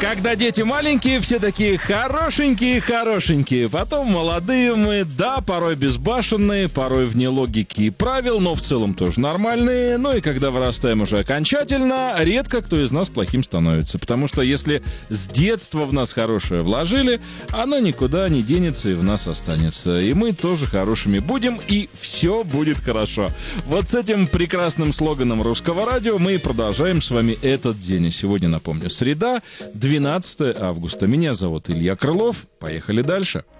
Когда дети маленькие, все такие хорошенькие. Потом молодые мы, да, порой безбашенные, порой вне логики и правил, но в целом тоже нормальные. Ну и когда вырастаем уже окончательно, редко кто из нас плохим становится. Потому что если с детства в нас хорошее вложили, оно никуда не денется и в нас останется. И мы тоже хорошими будем, и все будет хорошо. Вот с этим прекрасным слоганом Русского радио мы и продолжаем с вами этот день. И сегодня, напомню, среда, 12 августа. Меня зовут Илья Крылов. Поехали дальше.